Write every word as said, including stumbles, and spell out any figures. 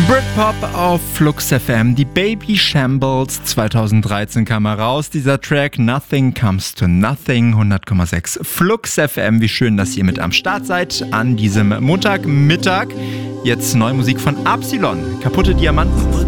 Britpop auf Flux F M. Die Baby Shambles zweitausenddreizehn kam heraus. Dieser Track Nothing Comes to Nothing, hundert Komma sechs Flux F M. Wie schön, dass ihr mit am Start seid an diesem Montagmittag. Jetzt neue Musik von Absilon. Kaputte Diamanten.